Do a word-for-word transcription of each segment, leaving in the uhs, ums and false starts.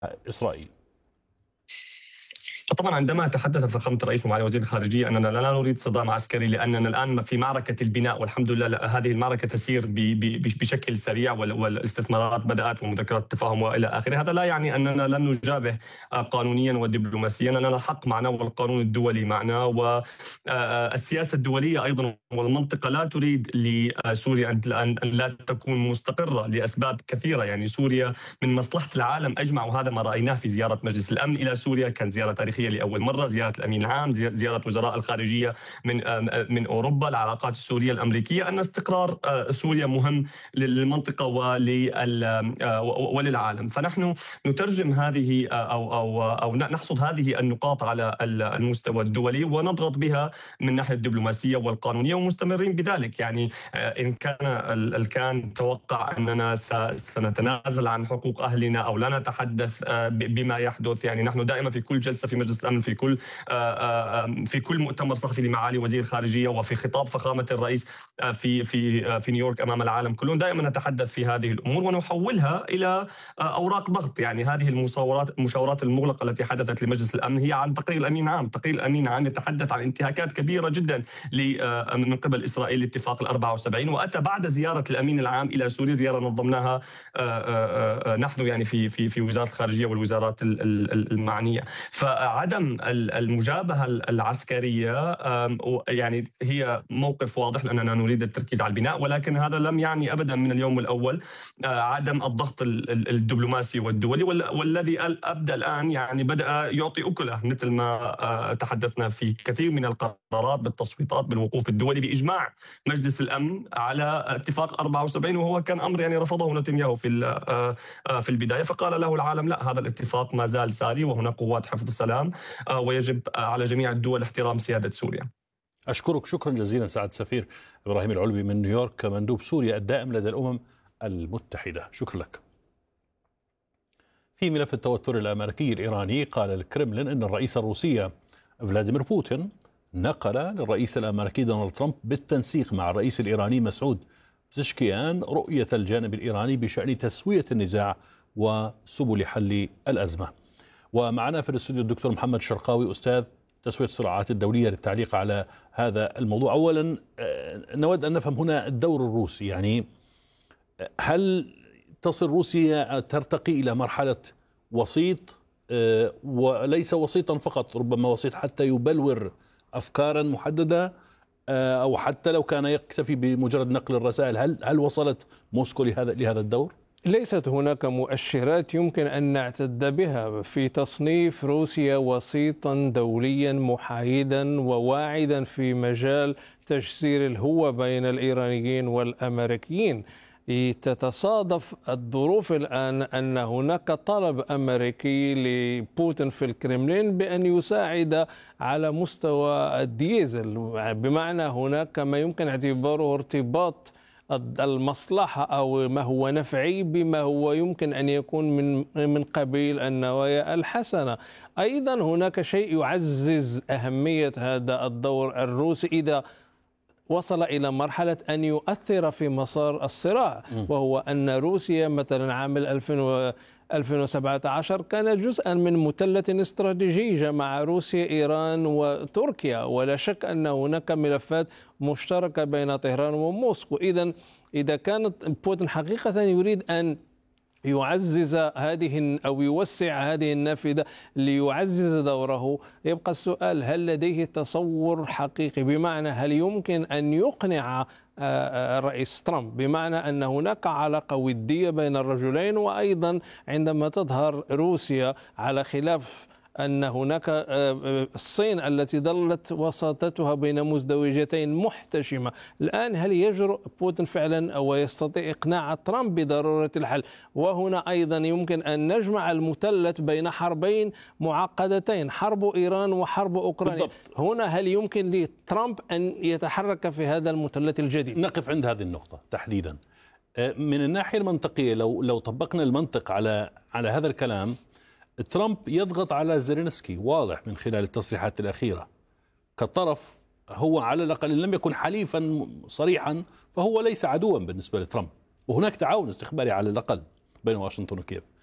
إسرائيل. طبعا عندما تحدث فخامة الرئيس ومعالي وزير الخارجية أننا لا نريد صدام عسكري، لأننا الآن في معركة البناء، والحمد لله هذه المعركة تسير بشكل سريع والاستثمارات بدأت ومذكرات التفاهم وإلى آخره. هذا لا يعني أننا لن نجابه قانونيا ودبلوماسيا، لنا الحق معنا والقانون الدولي معنا، والسياسة الدولية أيضا والمنطقة لا تريد لسوريا أن لا تكون مستقرة لأسباب كثيرة. يعني سوريا من مصلحة العالم أجمع، وهذا ما رأيناه في زيارة مجلس الأمن إلى سوريا، كان زيارة تاريخية لأول مرة، زيارة الأمين العام، زيارة وزراء الخارجية من من أوروبا، العلاقات السورية الأمريكية، أن استقرار سوريا مهم للمنطقة وللعالم. فنحن نترجم هذه أو أو أو نحصد هذه النقاط على المستوى الدولي ونضغط بها من الناحية الدبلوماسية والقانونية، ومستمرين بذلك. يعني إن كان الكان توقع أننا سنتنازل عن حقوق أهلنا أو لا نتحدث بما يحدث، يعني نحن دائما في كل جلسة في مجلس الأمن، في كل في كل مؤتمر صحفي لمعالي وزير الخارجية، وفي خطاب فخامة الرئيس في في في نيويورك أمام العالم كلهم، دائما نتحدث في هذه الأمور ونحولها إلى أوراق ضغط. يعني هذه المشاورات المشاورات المغلقة التي حدثت لمجلس الأمن هي عن تقرير الأمين العام. تقرير الأمين العام يتحدث عن انتهاكات كبيرة جدا من قبل إسرائيل لاتفاق الأربعة وسبعين، وأتى بعد زيارة الأمين العام إلى سوريا، زيارة نظمناها نحن يعني في في في وزارة الخارجية والوزارات المعنية. فعدم المجابهة العسكرية يعني هي موقف واضح، لأننا نريد التركيز على البناء، ولكن هذا لم يعني أبدا من اليوم الأول عدم الضغط الدبلوماسي والدولي، والذي أبدأ الآن يعني بدأ يعطي أكله، مثل ما تحدثنا في كثير من القرارات بالتصويتات بالوقوف الدولي بإجماع مجلس الأمن على اتفاق أربعة وسبعين، وهو كان أمر يعني رفضه نتنياهو في في البداية، فقال له العالم لا، هذا الاتفاق ما زال ساري وهنا قوات حفظ السلام، ويجب على جميع الدول احترام سيادة سوريا. أشكرك شكرا جزيلا سعادة السفير إبراهيم العلوي من نيويورك، مندوب سوريا الدائم لدى الأمم المتحدة. شكرا لك. في ملف التوتر الأمريكي الإيراني، قال الكرملين أن الرئيس الروسي فلاديمير بوتين نقل للرئيس الأمريكي دونالد ترامب بالتنسيق مع الرئيس الإيراني مسعود بزشكيان رؤية الجانب الإيراني بشأن تسوية النزاع وسبل حل الأزمة. ومعنا في الاستوديو الدكتور محمد شرقاوي، أستاذ تسوية الصراعات الدولية، للتعليق على هذا الموضوع. أولا نود أن نفهم هنا الدور الروسي، يعني هل تصل روسيا ترتقي إلى مرحلة وسيط، وليس وسيطا فقط، ربما وسيط حتى يبلور أفكارا محددة، أو حتى لو كان يكتفي بمجرد نقل الرسائل؟ هل هل وصلت موسكو لهذا لهذا الدور؟ ليست هناك مؤشرات يمكن أن نعتد بها في تصنيف روسيا وسيطا دوليا محايدا وواعدا في مجال تجسير الهوة بين الإيرانيين والأمريكيين. تتصادف الظروف الآن أن هناك طلب أمريكي لبوتين في الكرملين بأن يساعد على مستوى الديزل، بمعنى هناك ما يمكن اعتباره ارتباط المصلحة أو ما هو نفعي بما هو يمكن أن يكون من من قبيل النوايا الحسنة. أيضا هناك شيء يعزز أهمية هذا الدور الروسي إذا وصل إلى مرحلة أن يؤثر في مسار الصراع، وهو أن روسيا مثلا عام ألفين وسبعة عشر كان جزءا من مثلث استراتيجي جمع روسيا إيران وتركيا، ولا شك أن هناك ملفات مشتركة بين طهران وموسكو. إذا إذا كانت بوتين حقيقة يريد أن يعزز هذه أو يوسع هذه النافذة ليعزز دوره، يبقى السؤال هل لديه تصور حقيقي، بمعنى هل يمكن أن يقنع الرئيس ترامب بمعنى أن هناك علاقة ودية بين الرجلين؟ وأيضا عندما تظهر روسيا على خلاف أن هناك الصين التي ظلت وساطتها بين مزدوجتين محتشمة، الآن هل يجرؤ بوتين فعلا أو يستطيع إقناع ترامب بضرورة الحل؟ وهنا أيضا يمكن أن نجمع المثلث بين حربين معقدتين، حرب إيران وحرب أوكرانيا بالضبط. هنا هل يمكن لترامب أن يتحرك في هذا المثلث الجديد؟ نقف عند هذه النقطة تحديدا. من الناحية المنطقية، لو لو طبقنا المنطق على على هذا الكلام، ترامب يضغط على زيلينسكي واضح من خلال التصريحات الأخيرة كطرف، هو على الأقل إن لم يكن حليفا صريحا فهو ليس عدوا بالنسبة لترامب، وهناك تعاون استخباري على الأقل بين واشنطن وكييف.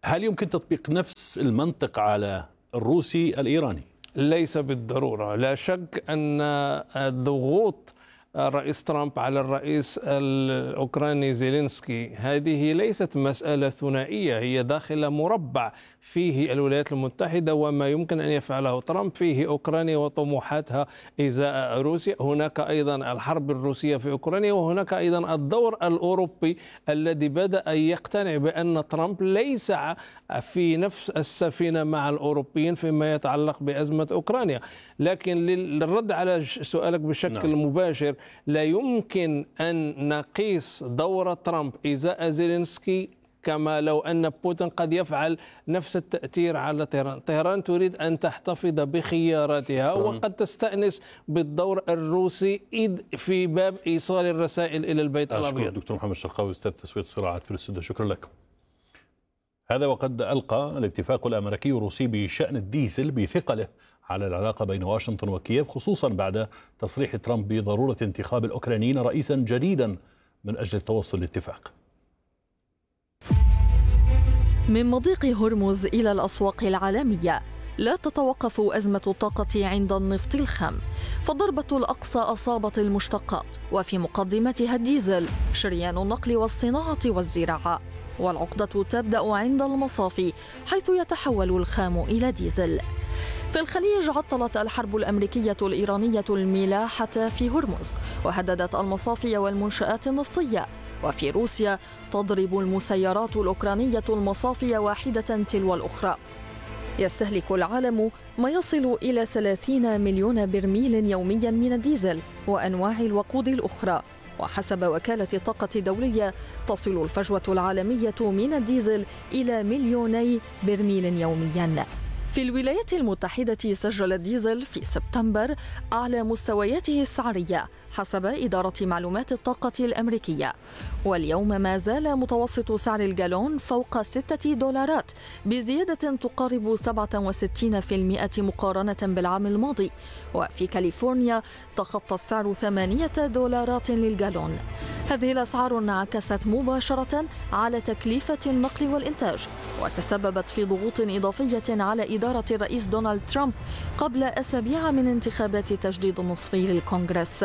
هل يمكن تطبيق نفس المنطق على الروسي الإيراني؟ ليس بالضرورة. لا شك أن ضغوط الرئيس ترامب على الرئيس الأوكراني زيلينسكي هذه ليست مسألة ثنائية، هي داخل مربع فيه الولايات المتحدة وما يمكن أن يفعله ترامب، فيه أوكرانيا وطموحاتها إزاء روسيا، هناك أيضا الحرب الروسية في أوكرانيا، وهناك أيضا الدور الأوروبي الذي بدأ يقتنع بأن ترامب ليس في نفس السفينة مع الأوروبيين فيما يتعلق بأزمة أوكرانيا. لكن للرد على سؤالك بشكل نعم. مباشر، لا يمكن أن نقيس دور ترامب إزاء زيلينسكي كما لو أن بوتين قد يفعل نفس التأثير على طهران. طهران تريد أن تحتفظ بخياراتها وقد تستأنس بالدور الروسي إذ في باب إيصال الرسائل إلى البيت الأبيض. دكتور محمد شرقاوي، أستاذ تسوية الصراعات في الاستوديو، شكرا لك. هذا وقد ألقى الاتفاق الأمريكي الروسي بشأن الديزل بثقله على العلاقة بين واشنطن وكييف، خصوصا بعد تصريح ترامب بضرورة انتخاب الأوكرانيين رئيسا جديدا من أجل التوصل لاتفاق. من مضيق هرمز إلى الأسواق العالمية لا تتوقف أزمة الطاقة عند النفط الخام، فالضربة الأقصى أصابت المشتقات وفي مقدمتها الديزل، شريان النقل والصناعة والزراعة، والعقدة تبدأ عند المصافي حيث يتحول الخام إلى ديزل. في الخليج عطلت الحرب الأمريكية الإيرانية الملاحة في هرمز وهددت المصافي والمنشآت النفطية، وفي روسيا تضرب المسيرات الأوكرانية المصافي واحدة تلو الأخرى. يستهلك العالم ما يصل إلى ثلاثين مليون برميل يوميا من الديزل وأنواع الوقود الأخرى، وحسب وكالة الطاقة الدولية تصل الفجوة العالمية من الديزل إلى مليوني برميل يوميا. في الولايات المتحدة سجل الديزل في سبتمبر أعلى مستوياته السعرية حسب إدارة معلومات الطاقة الأمريكية، واليوم ما زال متوسط سعر الجالون فوق ستة دولارات بزيادة تقارب سبعة وستين بالمئة مقارنة بالعام الماضي، وفي كاليفورنيا تخطى السعر ثمانية دولارات للجالون. هذه الأسعار انعكست مباشرة على تكلفة النقل والإنتاج وتسببت في ضغوط إضافية على إدارة الرئيس دونالد ترامب قبل أسابيع من انتخابات تجديد النصفي للكونغرس.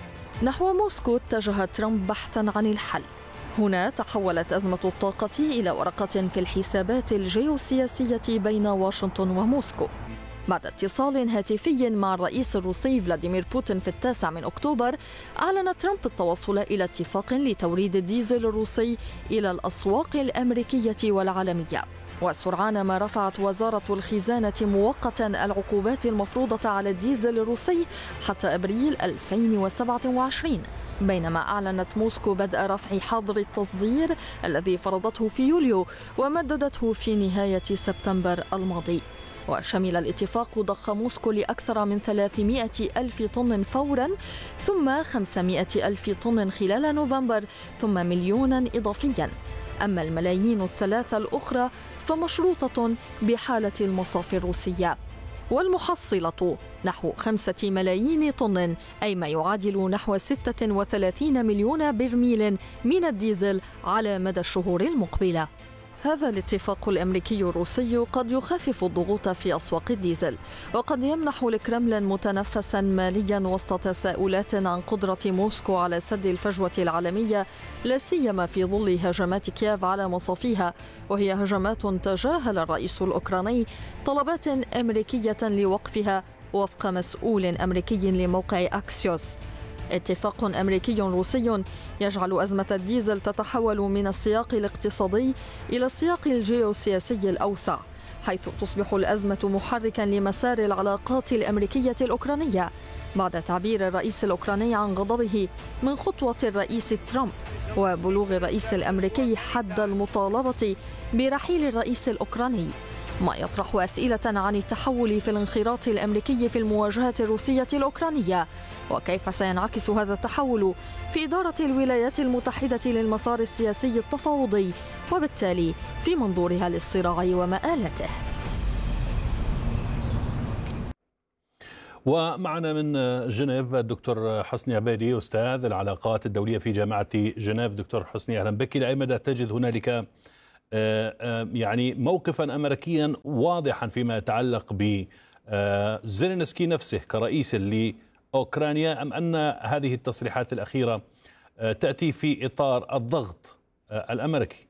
نحو موسكو اتجه ترامب بحثا عن الحل. هنا تحولت أزمة الطاقة إلى ورقة في الحسابات الجيوسياسية بين واشنطن وموسكو. بعد اتصال هاتفي مع الرئيس الروسي فلاديمير بوتين في التاسع من أكتوبر، أعلن ترامب التوصل إلى اتفاق لتوريد الديزل الروسي إلى الأسواق الأمريكية والعالمية. وسرعان ما رفعت وزارة الخزانة مؤقتا العقوبات المفروضة على الديزل الروسي حتى أبريل ألفين وسبعة وعشرين، بينما أعلنت موسكو بدء رفع حظر التصدير الذي فرضته في يوليو ومددته في نهاية سبتمبر الماضي. وشمل الاتفاق ضخ موسكو لأكثر من ثلاثمائة ألف طن فورا، ثم خمسمائة ألف طن خلال نوفمبر، ثم مليونا إضافيا. أما الملايين الثلاثة الأخرى فمشروطة بحالة المصافي الروسية، والمحصلة نحو خمسة ملايين طن، أي ما يعادل نحو ستة وثلاثين مليون برميل من الديزل على مدى الشهور المقبلة. هذا الاتفاق الأمريكي الروسي قد يخفف الضغوط في أسواق الديزل، وقد يمنح الكرملين متنفسا ماليا وسط تساؤلات عن قدرة موسكو على سد الفجوة العالمية، لا سيما في ظل هجمات كييف على مصافيها، وهي هجمات تجاهل الرئيس الأوكراني طلبات أمريكية لوقفها وفق مسؤول أمريكي لموقع أكسيوس. اتفاق أمريكي روسي يجعل أزمة الديزل تتحول من السياق الاقتصادي إلى السياق الجيوسياسي الأوسع، حيث تصبح الأزمة محركا لمسار العلاقات الأمريكية الأوكرانية بعد تعبير الرئيس الأوكراني عن غضبه من خطوة الرئيس ترامب وبلوغ الرئيس الأمريكي حد المطالبة برحيل الرئيس الأوكراني، ما يطرح أسئلة عن التحول في الانخراط الأمريكي في المواجهة الروسية الأوكرانية، وكيف سينعكس هذا التحول في إدارة الولايات المتحدة للمسار السياسي التفاوضي، وبالتالي في منظورها للصراع ومآلته. ومعنا من جنيف الدكتور حسني عبيدي، أستاذ العلاقات الدولية في جامعة جنيف. دكتور حسني، أهلا بك. إلى أي مدى تجد هنالك يعني موقفا أمريكيا واضحا فيما يتعلق بزيلينسكي نفسه كرئيس لأوكرانيا، أم أن هذه التصريحات الأخيرة تأتي في إطار الضغط الأمريكي؟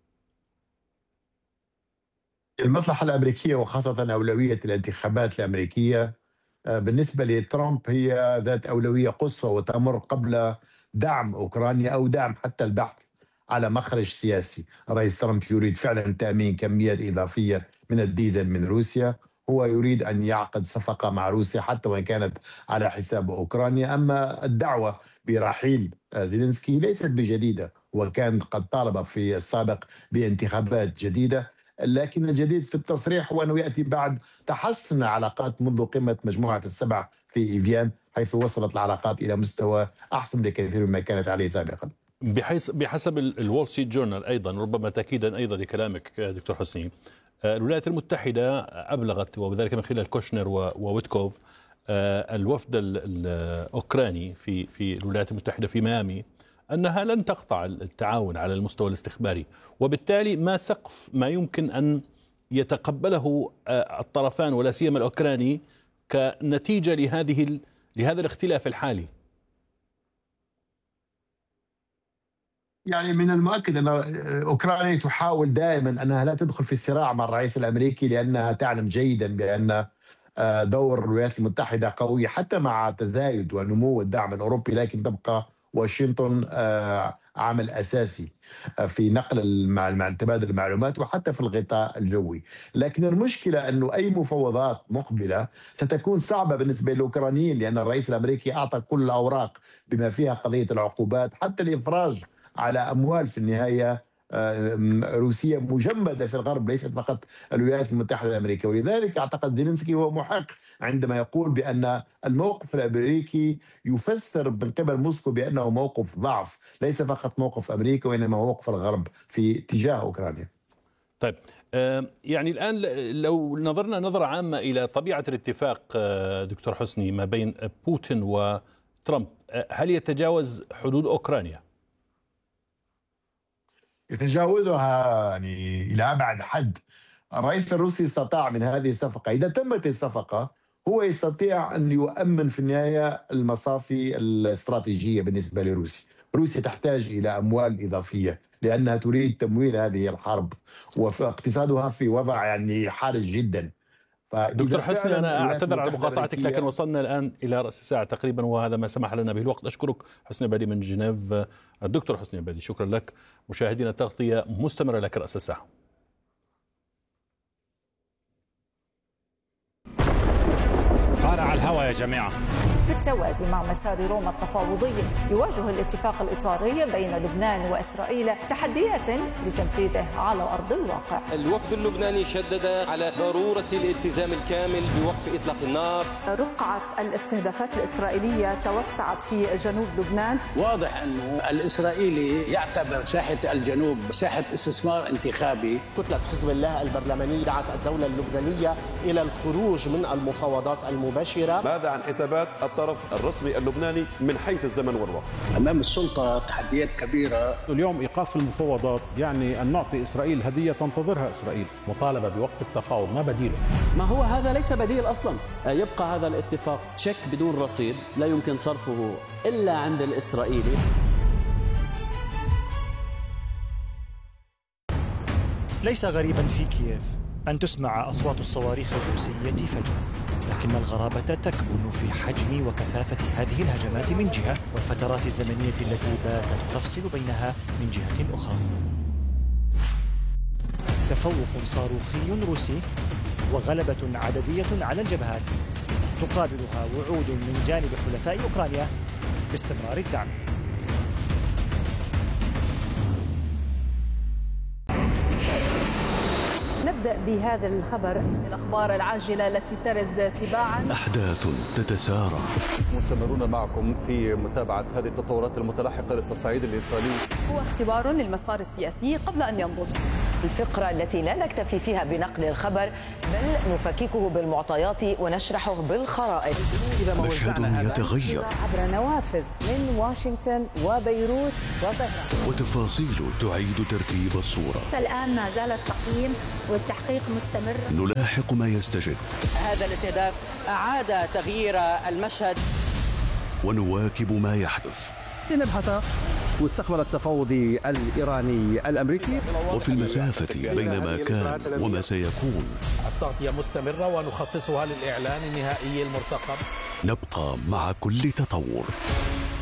المصلحة الأمريكية وخاصة أولوية الانتخابات الأمريكية بالنسبة لترامب هي ذات أولوية قصوى وتمر قبل دعم أوكرانيا أو دعم حتى البحث على مخرج سياسي. الرئيس ترامب يريد فعلا تأمين كميات إضافية من الديزل من روسيا، هو يريد أن يعقد صفقة مع روسيا حتى وإن كانت على حساب أوكرانيا. أما الدعوة برحيل زيلينسكي ليست بجديدة، وكان قد طالب في السابق بانتخابات جديدة، لكن الجديد في التصريح هو أنه يأتي بعد تحسن العلاقات منذ قمة مجموعة السبع في إيفيان، حيث وصلت العلاقات إلى مستوى أحسن بكثير مما كانت عليه سابقا. بحيث بحسب الول ستريت جورنال أيضا، ربما تأكيدا أيضا لكلامك دكتور حسني، الولايات المتحدة أبلغت وبذلك من خلال كوشنر وويتكوف الوفد الأوكراني في في الولايات المتحدة في ميامي أنها لن تقطع التعاون على المستوى الاستخباري، وبالتالي ما سقف ما يمكن أن يتقبله الطرفان ولا سيما الأوكراني كنتيجة لهذه لهذا الاختلاف الحالي. يعني من المؤكد أن أوكرانيا تحاول دائما أنها لا تدخل في صراع مع الرئيس الأمريكي، لأنها تعلم جيدا بأن دور الولايات المتحدة قوي حتى مع تزايد ونمو الدعم الأوروبي، لكن تبقى واشنطن عامل أساسي في نقل تبادل المعلومات وحتى في الغطاء الجوي. لكن المشكلة أنه أي مفاوضات مقبلة ستكون صعبة بالنسبة للأوكرانيين، لأن الرئيس الأمريكي أعطى كل الأوراق بما فيها قضية العقوبات حتى الإفراج على أموال في النهاية روسية مجمدة في الغرب، ليست فقط الولايات المتحدة الأمريكية. ولذلك أعتقد زيلينسكي هو محق عندما يقول بأن الموقف الأمريكي يفسر من قبل موسكو بأنه موقف ضعف، ليس فقط موقف أمريكا وإنما موقف الغرب في اتجاه أوكرانيا. طيب، يعني الآن لو نظرنا نظرة عامة إلى طبيعة الاتفاق دكتور حسني ما بين بوتين وترامب، هل يتجاوز حدود أوكرانيا؟ يتجاوزها يعني إلى أبعد حد. الرئيس الروسي استطاع من هذه الصفقة، إذا تمت الصفقة هو يستطيع أن يؤمن في النهاية المصافي الاستراتيجية بالنسبة لروسيا. روسيا تحتاج إلى أموال إضافية لأنها تريد تمويل هذه الحرب، واقتصادها في وضع يعني حرج جدا. دكتور حسني، أنا أعتذر على مقاطعتك، لكن وصلنا الآن إلى رأس الساعة تقريبا وهذا ما سمح لنا به الوقت. أشكرك حسني عبادي من جنيف. الدكتور حسني عبادي، شكرا لك. مشاهدينا، تغطية مستمرة لك رأس الساعة. قارع الهوى يا جماعة. بالتوازي مع مسار روما التفاوضي، يواجه الاتفاق الإطاري بين لبنان وإسرائيل تحديات لتنفيذه على أرض الواقع. الوفد اللبناني شدد على ضرورة الالتزام الكامل بوقف إطلاق النار. رقعة الاستهدافات الإسرائيلية توسعت في جنوب لبنان. واضح أنه الإسرائيلي يعتبر ساحة الجنوب ساحة استثمار انتخابي. كتلة حزب الله البرلمانية دعت الدولة اللبنانية إلى الخروج من المفاوضات المباشرة. ماذا عن حسابات الطرف الرسمي اللبناني من حيث الزمن والوقت؟ أمام السلطة تحديات كبيرة. اليوم إيقاف المفاوضات يعني أن نعطي إسرائيل هدية تنتظرها إسرائيل. مطالبة بوقف التفاوض، ما بديله؟ ما هو هذا ليس بديل أصلا. يبقى هذا الاتفاق تشيك بدون رصيد لا يمكن صرفه إلا عند الإسرائيلي. ليس غريبا في كييف أن تسمع أصوات الصواريخ الروسية فجأة، لكن الغرابة تكمن في حجم وكثافة هذه الهجمات من جهة، والفترات الزمنية التي باتت تفصل بينها من جهة أخرى. تفوق صاروخي روسي وغلبة عددية على الجبهات تقابلها وعود من جانب حلفاء أوكرانيا باستمرار الدعم. نبدأ بهذا الخبر، الأخبار العاجلة التي ترد تباعا. أحداث تتسارع. مستمرون معكم في متابعة هذه التطورات المتلاحقة للتصعيد الإسرائيلي. هو اختبار للمسار السياسي قبل أن ينضج. الفقرة التي لا نكتفي فيها بنقل الخبر بل نفككه بالمعطيات ونشرحه بالخرائط. مشهد يتغير عبر نوافذ من واشنطن وبيروت وطهران، وتفاصيل تعيد ترتيب الصورة. الآن ما زال التقييم والتحقيق مستمر. نلاحق ما يستجد. هذا الاستهداف أعاد تغيير المشهد ونواكب ما يحدث. لنبحث مستقبل التفاوض الإيراني الأمريكي. وفي المسافة بين ما كان وما سيكون التغطية مستمرة ونخصصها للإعلان النهائي المرتقب. نبقى مع كل تطور.